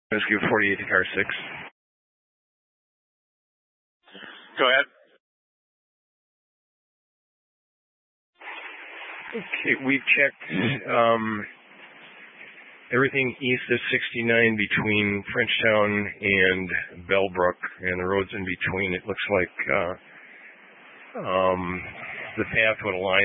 Rescue 48 to car 6. Go ahead. Okay, we've checked everything east of 69 between Frenchtown and Bellbrook, and the roads in between. It looks like the path would align